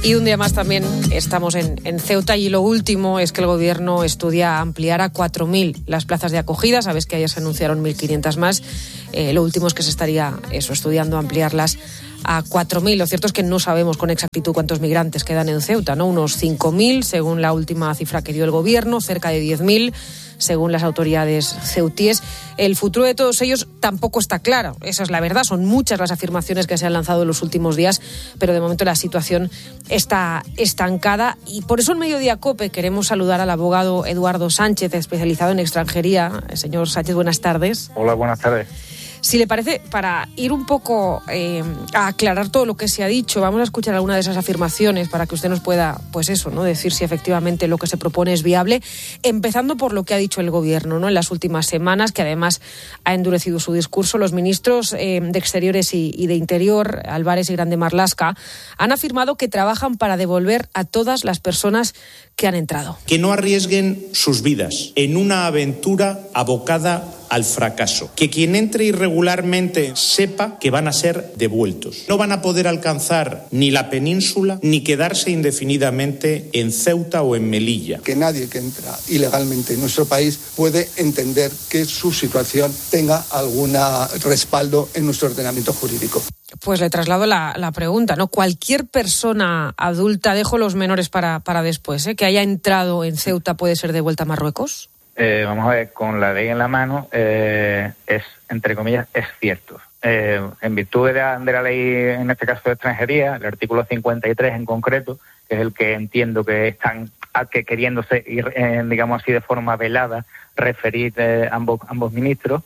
Y un día más también estamos en Ceuta y lo último es que el Gobierno estudia ampliar a 4.000 las plazas de acogida. Sabes que ayer se anunciaron 1.500 más. Lo último es que se estaría estudiando ampliarlas a 4.000. Lo cierto es que no sabemos con exactitud cuántos migrantes quedan en Ceuta, ¿no? Unos 5.000, según la última cifra que dio el Gobierno, cerca de 10.000, según las autoridades ceutíes. El futuro de todos ellos tampoco está claro, esa es la verdad. Son muchas las afirmaciones que se han lanzado en los últimos días, pero de momento la situación está estancada. Y por eso en Mediodía COPE queremos saludar al abogado Eduardo Sánchez, especializado en extranjería. Señor Sánchez, buenas tardes. Hola, buenas tardes. Si le parece, para ir un poco a aclarar todo lo que se ha dicho, vamos a escuchar alguna de esas afirmaciones para que usted nos pueda, pues eso, ¿no?, decir si efectivamente lo que se propone es viable, empezando por lo que ha dicho el Gobierno, ¿no?, en las últimas semanas, que además ha endurecido su discurso. Los ministros de Exteriores y de Interior, Álvarez y Grande Marlaska, han afirmado que trabajan para devolver a todas las personas que han entrado. Que no arriesguen sus vidas en una aventura abocada al fracaso. Que quien entre irregularmente sepa que van a ser devueltos. No van a poder alcanzar ni la península ni quedarse indefinidamente en Ceuta o en Melilla. Que nadie que entra ilegalmente en nuestro país puede entender que su situación tenga algún respaldo en nuestro ordenamiento jurídico. Pues le traslado la pregunta, ¿no? Cualquier persona adulta, dejo los menores para después, que haya entrado en Ceuta, ¿puede ser devuelta a Marruecos? Vamos a ver, con la ley en la mano, es, entre comillas, es cierto. En virtud de la ley, en este caso de extranjería, el artículo 53 en concreto, que es el que entiendo que están queriéndose ir, digamos así, de forma velada, referir ambos ministros,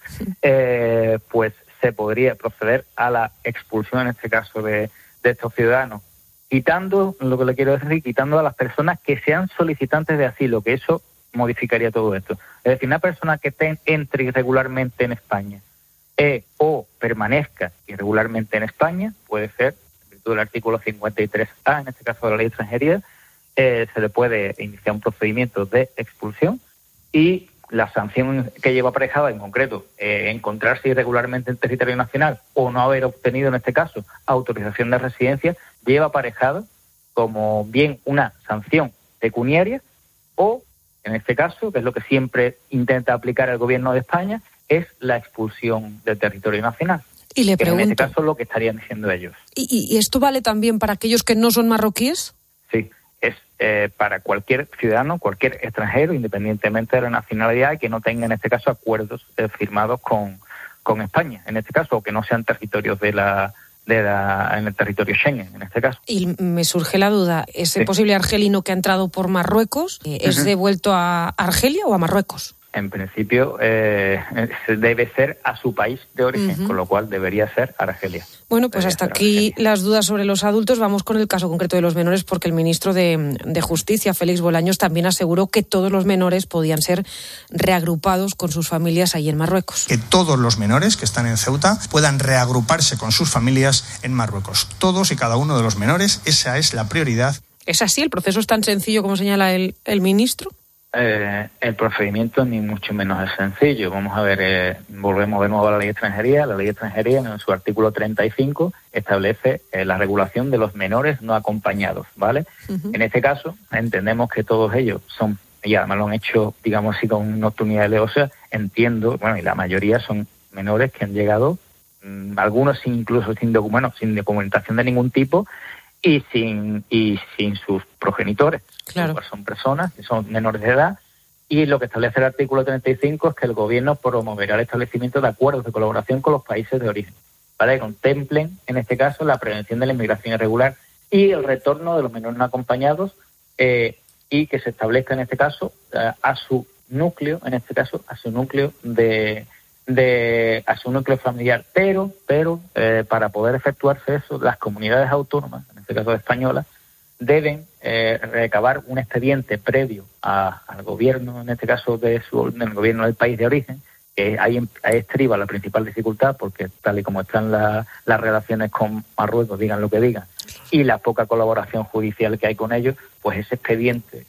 pues se podría proceder a la expulsión, en este caso, de estos ciudadanos, quitando, lo que le quiero decir, quitando a las personas que sean solicitantes de asilo, que eso modificaría todo esto. Es decir, una persona que entre irregularmente en España o permanezca irregularmente en España, puede ser, en virtud del artículo 53A, en este caso de la ley de extranjería, se le puede iniciar un procedimiento de expulsión y la sanción que lleva aparejada, en concreto, encontrarse irregularmente en territorio nacional o no haber obtenido, en este caso, autorización de residencia, lleva aparejada como bien una sanción pecuniaria o, en este caso, que es lo que siempre intenta aplicar el Gobierno de España, es la expulsión del territorio nacional. Y le pregunto, en este caso, lo que estarían diciendo ellos. ¿Y esto vale también para aquellos que no son marroquíes? Sí, es para cualquier ciudadano, cualquier extranjero, independientemente de la nacionalidad, que no tenga, en este caso, acuerdos firmados con España, en este caso, o que no sean territorios en el territorio Schengen, en este caso. Y me surge la duda, ¿ese posible argelino que ha entrado por Marruecos es devuelto a Argelia o a Marruecos? En principio debe ser a su país de origen, con lo cual debería ser Argelia. Bueno, pues hasta aquí las dudas sobre los adultos. Vamos con el caso concreto de los menores, porque el ministro de Justicia, Félix Bolaños, también aseguró que todos los menores podían ser reagrupados con sus familias ahí en Marruecos. Que todos los menores que están en Ceuta puedan reagruparse con sus familias en Marruecos. Todos y cada uno de los menores, esa es la prioridad. ¿Es así? ¿El proceso es tan sencillo como señala el ministro? El procedimiento ni mucho menos es sencillo. Vamos a ver, volvemos de nuevo a la ley de extranjería. La ley de extranjería, en su artículo 35, establece la regulación de los menores no acompañados, ¿vale? En este caso, entendemos que todos ellos son, y además lo han hecho, digamos así, con nocturnidad alevosía, entiendo, bueno, y la mayoría son menores que han llegado, algunos incluso sin documentación de ningún tipo, y sin sus progenitores. Claro. Pues son personas que son menores de edad, y lo que establece el artículo 35 es que el Gobierno promoverá el establecimiento de acuerdos de colaboración con los países de origen, para que contemplen, en este caso, la prevención de la inmigración irregular y el retorno de los menores no acompañados, y que se establezca, en este caso, a su núcleo, a su núcleo familiar. Pero para poder efectuarse eso, las comunidades autónomas, en este caso españolas, deben recabar un expediente previo al gobierno, en este caso del gobierno del país de origen, que ahí estriba la principal dificultad, porque tal y como están las relaciones con Marruecos, digan lo que digan, y la poca colaboración judicial que hay con ellos, pues ese expediente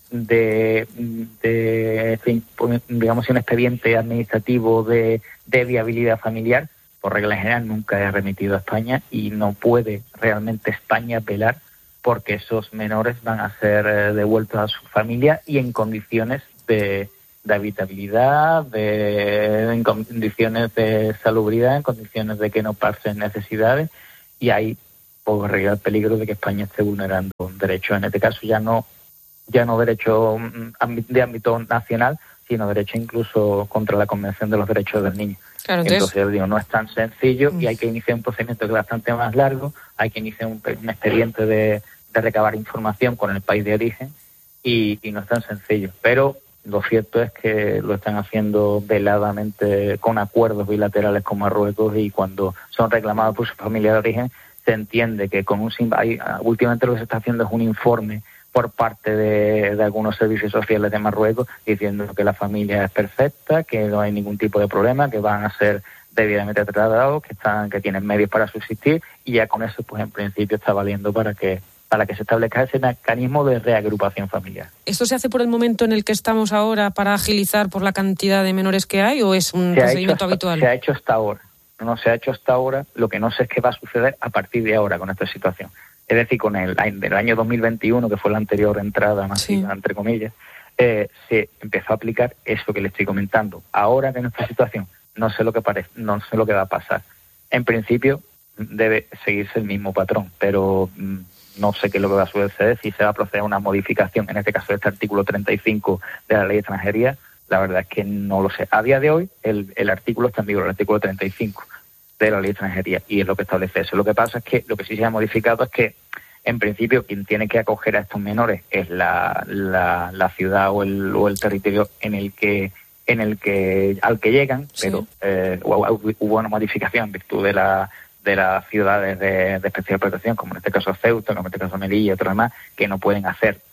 digamos un expediente administrativo de viabilidad familiar, por regla general nunca es remitido a España, y no puede realmente España velar porque esos menores van a ser devueltos a su familia y en condiciones de habitabilidad, en condiciones de salubridad, en condiciones de que no pasen necesidades, y ahí correría el peligro de que España esté vulnerando derechos, en este caso ya no derecho de ámbito nacional, sino derecho incluso contra la Convención de los Derechos del Niño. Claro, entonces digo, no es tan sencillo y hay que iniciar un procedimiento que es bastante más largo, hay que iniciar un expediente de recabar información con el país de origen y no es tan sencillo. Pero lo cierto es que lo están haciendo veladamente con acuerdos bilaterales con Marruecos, y cuando son reclamados por su familia de origen se entiende que últimamente lo que se está haciendo es un informe por parte de algunos servicios sociales de Marruecos diciendo que la familia es perfecta, que no hay ningún tipo de problema, que van a ser debidamente tratados, que tienen medios para subsistir, y ya con eso pues en principio está valiendo para que se establezca ese mecanismo de reagrupación familiar. ¿Esto se hace por el momento en el que estamos ahora para agilizar por la cantidad de menores que hay, o es un procedimiento habitual? Se ha hecho hasta ahora. No se ha hecho hasta ahora. Lo que no sé es qué va a suceder a partir de ahora con esta situación. Es decir, con el año 2021, que fue la anterior entrada masiva, entre comillas, se empezó a aplicar eso que le estoy comentando. Ahora, en esta situación, no sé lo que va a pasar. En principio, debe seguirse el mismo patrón, pero no sé qué es lo que va a suceder, si se va a proceder a una modificación, en este caso de este artículo 35 de la Ley de Extranjería. La verdad es que no lo sé. A día de hoy, el artículo está en vigor, el artículo 35 de la Ley de Extranjería, y es lo que establece eso. Lo que pasa es que lo que sí se ha modificado es que, en principio, quien tiene que acoger a estos menores es la ciudad o el territorio al que llegan, sí. Pero hubo una modificación en virtud de las ciudades de especial protección, como en este caso Ceuta, como en este caso Melilla y otros demás, que no pueden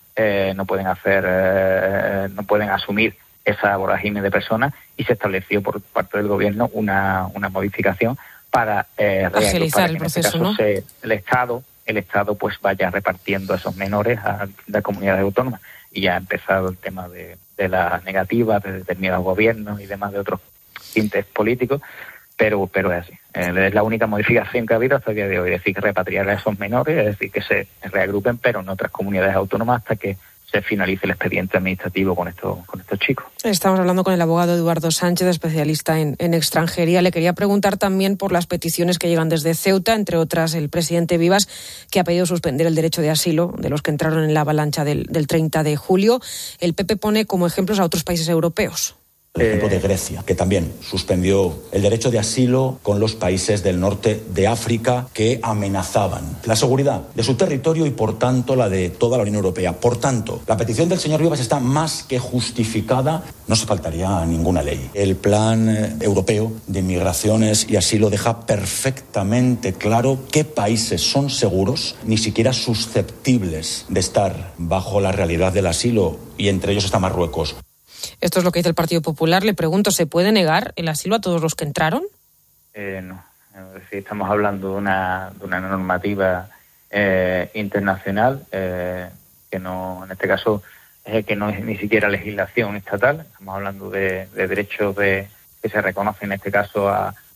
asumir esa vorágine de personas, y se estableció por parte del gobierno una modificación para agilizar el proceso, ¿no? El Estado pues vaya repartiendo a esos menores a las comunidades autónomas, y ya ha empezado el tema de las negativas de determinados gobiernos y demás de otros tintes políticos, pero es así. Es la única modificación que ha habido hasta el día de hoy, es decir, que repatriar a esos menores, es decir, que se reagrupen, pero en otras comunidades autónomas hasta que se finalice el expediente administrativo con estos chicos. Estamos hablando con el abogado Eduardo Sánchez, especialista en extranjería. Le quería preguntar también por las peticiones que llegan desde Ceuta, entre otras el presidente Vivas, que ha pedido suspender el derecho de asilo de los que entraron en la avalancha del 30 de julio. El PP pone como ejemplos a otros países europeos. El ejemplo de Grecia, que también suspendió el derecho de asilo con los países del norte de África que amenazaban la seguridad de su territorio y, por tanto, la de toda la Unión Europea. Por tanto, la petición del señor Vivas está más que justificada. No se faltaría ninguna ley. El plan europeo de migraciones y asilo deja perfectamente claro qué países son seguros, ni siquiera susceptibles de estar bajo la realidad del asilo, y entre ellos está Marruecos. Esto es lo que dice el Partido Popular. Le pregunto, ¿se puede negar el asilo a todos los que entraron? No. Es decir, estamos hablando de una normativa internacional que no, en este caso, que no es ni siquiera legislación estatal. Estamos hablando de derechos que se reconocen, en este caso,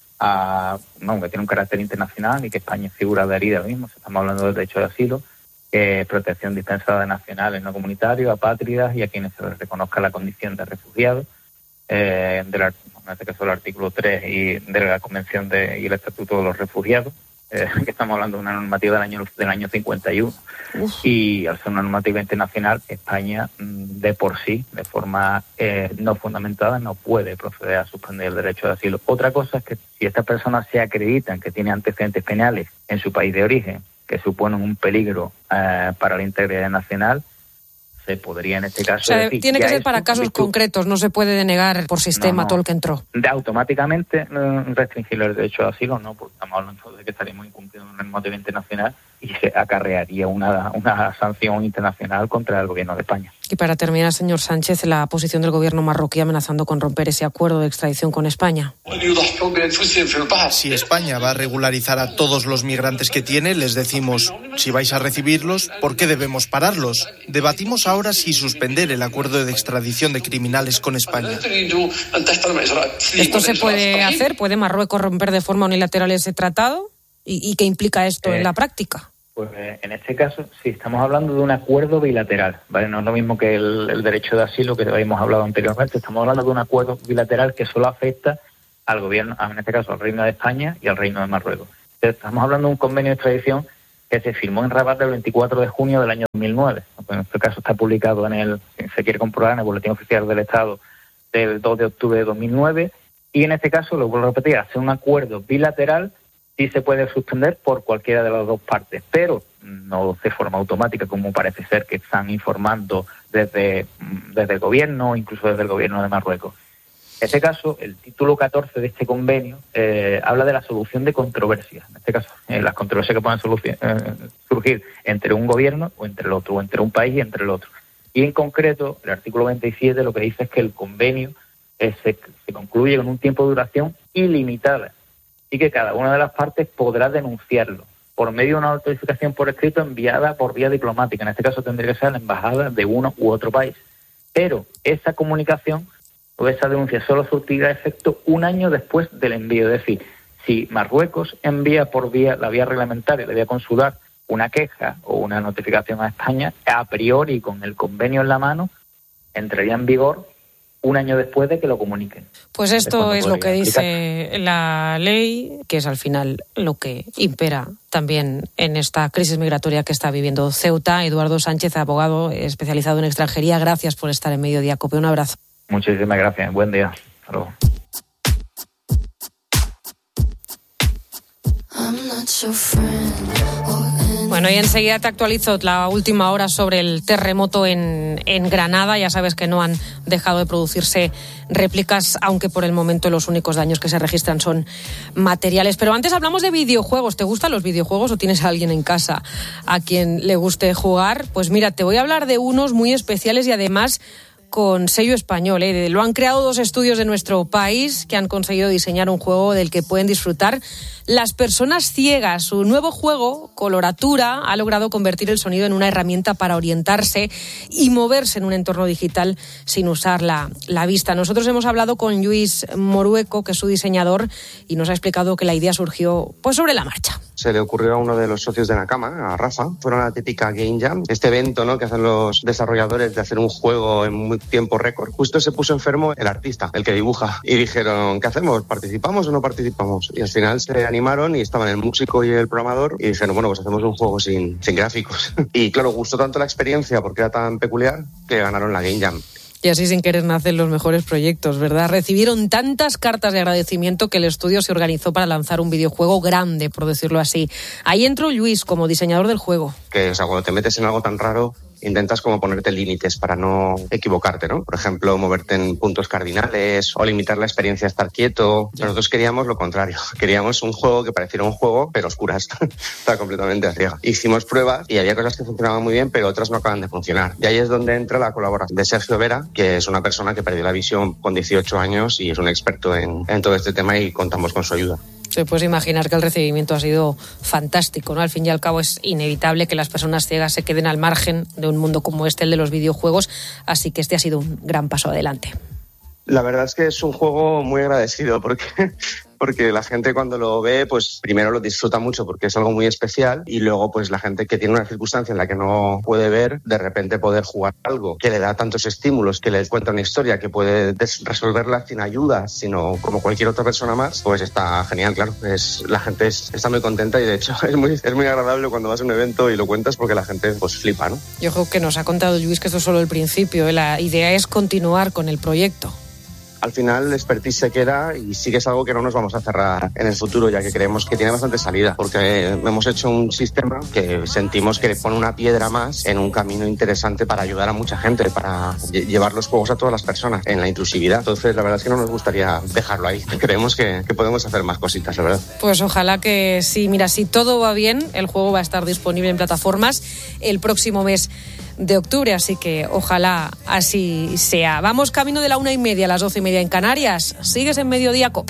que tiene un carácter internacional y que España figura adherida al mismo. Estamos hablando del derecho de asilo, protección dispensada a nacionales no comunitarios, apátridas y a quienes se les reconozca la condición de refugiados, en este caso el artículo 3 y de la Convención y el Estatuto de los Refugiados, que estamos hablando de una normativa del año 51. Y al ser una normativa internacional, España de por sí, de forma no fundamentada, no puede proceder a suspender el derecho de asilo. Otra cosa es que si estas personas se acreditan que tienen antecedentes penales en su país de origen, que suponen un peligro para la integridad nacional, se podría en este caso decir, tiene que ser para casos concretos, no se puede denegar por sistema todo el que entró. Automáticamente restringir el derecho de asilo, no, porque estamos hablando de que estaríamos incumpliendo una normativa internacional y se acarrearía una sanción internacional contra el gobierno de España. Y para terminar, señor Sánchez, la posición del gobierno marroquí amenazando con romper ese acuerdo de extradición con España. Si España va a regularizar a todos los migrantes que tiene, les decimos, si vais a recibirlos, ¿por qué debemos pararlos? Debatimos ahora si suspender el acuerdo de extradición de criminales con España. ¿Esto se puede hacer? ¿Puede Marruecos romper de forma unilateral ese tratado? ¿Y qué implica esto en la práctica? Pues en este caso, sí, estamos hablando de un acuerdo bilateral, ¿vale? No es lo mismo que el derecho de asilo que habíamos hablado anteriormente. Estamos hablando de un acuerdo bilateral que solo afecta al gobierno, en este caso al Reino de España y al Reino de Marruecos. Entonces, estamos hablando de un convenio de extradición que se firmó en Rabat el 24 de junio del año 2009. En este caso está publicado si se quiere comprobar, en el Boletín Oficial del Estado del 2 de octubre de 2009. Y en este caso, lo vuelvo a repetir, hacer un acuerdo bilateral sí se puede suspender por cualquiera de las dos partes, pero no de forma automática, como parece ser que están informando desde el gobierno, incluso desde el gobierno de Marruecos. En este caso, el título 14 de este convenio habla de la solución de controversias. En este caso, las controversias que puedan surgir entre un gobierno o entre el otro, o entre un país y entre el otro. Y en concreto, el artículo 27 lo que dice es que el convenio se concluye con un tiempo de duración ilimitada y que cada una de las partes podrá denunciarlo por medio de una notificación por escrito enviada por vía diplomática. En este caso tendría que ser la embajada de uno u otro país. Pero esa comunicación o esa denuncia solo surtirá efecto un año después del envío. Es decir, si Marruecos envía por la vía reglamentaria, la vía consular, una queja o una notificación a España, a priori con el convenio en la mano, entraría en vigor un año después de que lo comuniquen. Pues esto es lo que dice la ley, que es al final lo que impera también en esta crisis migratoria que está viviendo Ceuta. Eduardo Sánchez, abogado especializado en extranjería, gracias por estar en Mediodía Cope. Un abrazo. Muchísimas gracias. Buen día. Hasta luego. Bueno, y enseguida te actualizo la última hora sobre el terremoto en Granada. Ya sabes que no han dejado de producirse réplicas, aunque por el momento los únicos daños que se registran son materiales. Pero antes hablamos de videojuegos. ¿Te gustan los videojuegos o tienes a alguien en casa a quien le guste jugar? Pues mira, te voy a hablar de unos muy especiales y además con sello español. Lo han creado 2 estudios de nuestro país que han conseguido diseñar un juego del que pueden disfrutar las personas ciegas. Su nuevo juego, Coloratura, ha logrado convertir el sonido en una herramienta para orientarse y moverse en un entorno digital sin usar la vista. Nosotros hemos hablado con Lluís Morueco, que es su diseñador, y nos ha explicado que la idea surgió pues sobre la marcha. Se le ocurrió a uno de los socios de Nakama, a Rafa. Fueron a la típica Game Jam, este evento, ¿no?, que hacen los desarrolladores de hacer un juego en muy tiempo récord. Justo se puso enfermo el artista, el que dibuja, y dijeron, ¿qué hacemos? ¿Participamos o no participamos? Y al final se animaron y estaban el músico y el programador y dijeron, bueno, pues hacemos un juego sin gráficos. Y claro, gustó tanto la experiencia porque era tan peculiar que ganaron la Game Jam. Y así sin querer nacen los mejores proyectos, ¿verdad? Recibieron tantas cartas de agradecimiento que el estudio se organizó para lanzar un videojuego grande, por decirlo así. Ahí entró Lluís como diseñador del juego. Que, o sea, cuando te metes en algo tan raro, intentas como ponerte límites para no equivocarte, ¿no? Por ejemplo, moverte en puntos cardinales o limitar la experiencia a estar quieto. Nosotros queríamos lo contrario. Queríamos un juego que pareciera un juego, pero oscuras. Está completamente a ciega. Hicimos pruebas y había cosas que funcionaban muy bien, pero otras no acaban de funcionar. Y ahí es donde entra la colaboración de Sergio Vera, que es una persona que perdió la visión con 18 años y es un experto en todo este tema y contamos con su ayuda. Se puede imaginar que el recibimiento ha sido fantástico, ¿no? Al fin y al cabo es inevitable que las personas ciegas se queden al margen de un mundo como el de los videojuegos, así que este ha sido un gran paso adelante. La verdad es que es un juego muy agradecido porque la gente cuando lo ve, pues primero lo disfruta mucho porque es algo muy especial y luego pues la gente que tiene una circunstancia en la que no puede ver, de repente poder jugar algo que le da tantos estímulos, que le cuenta una historia, que puede resolverla sin ayuda, sino como cualquier otra persona más, pues está genial, claro. La gente está muy contenta y de hecho es muy agradable cuando vas a un evento y lo cuentas porque la gente pues flipa, ¿no? Yo creo que nos ha contado Lluís que esto es solo el principio, ¿eh? La idea es continuar con el proyecto. Al final el expertise se queda y sí que es algo que no nos vamos a cerrar en el futuro, ya que creemos que tiene bastante salida, porque hemos hecho un sistema que sentimos que le pone una piedra más en un camino interesante para ayudar a mucha gente, para llevar los juegos a todas las personas en la inclusividad. Entonces la verdad es que no nos gustaría dejarlo ahí. Creemos que podemos hacer más cositas, la verdad. Pues ojalá que sí. Mira, si todo va bien, el juego va a estar disponible en plataformas el próximo mes de octubre, así que ojalá así sea. Vamos camino de la 1:30 a las 12:30 en Canarias. Sigues en Mediodía Cope.